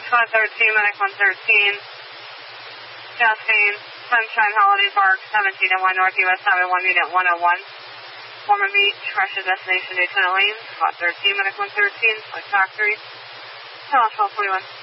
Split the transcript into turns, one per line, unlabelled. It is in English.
Squad 13, Medic 113. Chastain, Sunshine Holiday Park, 1701 North US Highway 1, Unit 101. Mormon Beach, Russia destination Daytona Lanes, Squad 13, Medic 113, Flight Factory. Channel 1241.